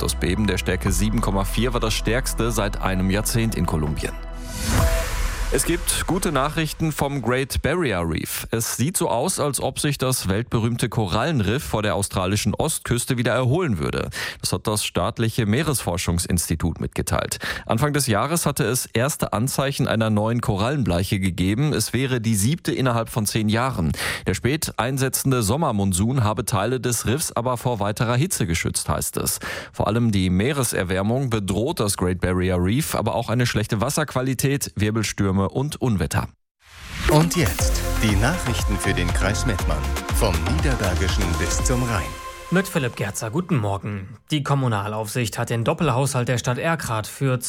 Das Beben der Stärke 7,4 war das stärkste seit einem Jahrzehnt in Kolumbien. Es gibt gute Nachrichten vom Great Barrier Reef. Es sieht so aus, als ob sich das weltberühmte Korallenriff vor der australischen Ostküste wieder erholen würde. Das hat das staatliche Meeresforschungsinstitut mitgeteilt. Anfang des Jahres hatte es erste Anzeichen einer neuen Korallenbleiche gegeben. Es wäre die 7. innerhalb von 10 Jahren. Der spät einsetzende Sommermonsun habe Teile des Riffs aber vor weiterer Hitze geschützt, heißt es. Vor allem die Meereserwärmung bedroht das Great Barrier Reef, aber auch eine schlechte Wasserqualität, Wirbelstürme und Unwetter. Und jetzt die Nachrichten für den Kreis Mettmann. Vom Niederbergischen bis zum Rhein. Mit Philipp Gerzer, guten Morgen. Die Kommunalaufsicht hat den Doppelhaushalt der Stadt Erkrath für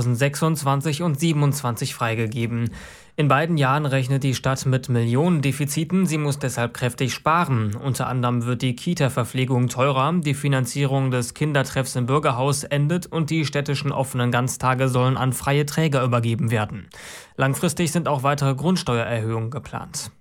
2026 und 2027 freigegeben. In beiden Jahren rechnet die Stadt mit Millionendefiziten. Sie muss deshalb kräftig sparen. Unter anderem wird die Kita-Verpflegung teurer, die Finanzierung des Kindertreffs im Bürgerhaus endet und die städtischen offenen Ganztage sollen an freie Träger übergeben werden. Langfristig sind auch weitere Grundsteuererhöhungen geplant.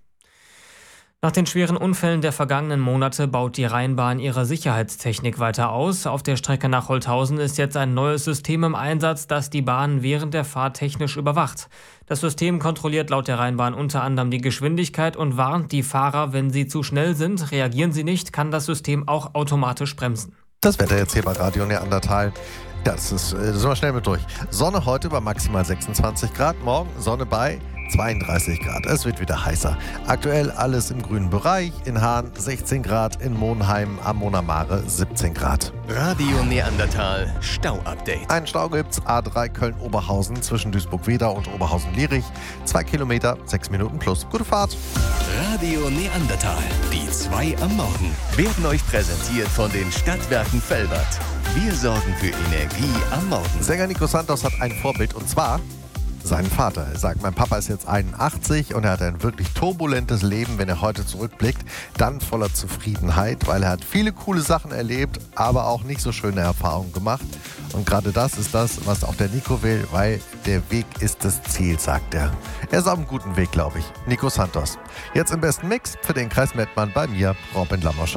Nach den schweren Unfällen der vergangenen Monate baut die Rheinbahn ihre Sicherheitstechnik weiter aus. Auf der Strecke nach Holthausen ist jetzt ein neues System im Einsatz, das die Bahn während der Fahrt technisch überwacht. Das System kontrolliert laut der Rheinbahn unter anderem die Geschwindigkeit und warnt die Fahrer, wenn sie zu schnell sind. Reagieren sie nicht, kann das System auch automatisch bremsen. Das Wetter jetzt hier bei Radio Neandertal. Ja, sind wir schnell mit durch. Sonne heute bei maximal 26 Grad, morgen Sonne bei 32 Grad. Es wird wieder heißer. Aktuell alles im grünen Bereich. In Hahn 16 Grad, in Monheim am Monamare 17 Grad. Radio Neandertal Stau-Update. Einen Stau gibt's A3 Köln-Oberhausen zwischen Duisburg-Wedau und Oberhausen-Lierich. 2 Kilometer, 6 Minuten plus. Gute Fahrt. Radio Neandertal, die 2 am Morgen, werden euch präsentiert von den Stadtwerken Velbert. Wir sorgen für Energie am Morgen. Sänger Nico Santos hat ein Vorbild und zwar seinen Vater. Er sagt, mein Papa ist jetzt 81 und er hat ein wirklich turbulentes Leben. Wenn er heute zurückblickt, dann voller Zufriedenheit, weil er hat viele coole Sachen erlebt, aber auch nicht so schöne Erfahrungen gemacht. Und gerade das ist das, was auch der Nico will, weil der Weg ist das Ziel, sagt er. Er ist auf einem guten Weg, glaube ich. Nico Santos. Jetzt im besten Mix für den Kreis Mettmann bei mir, Robin Lammerschott.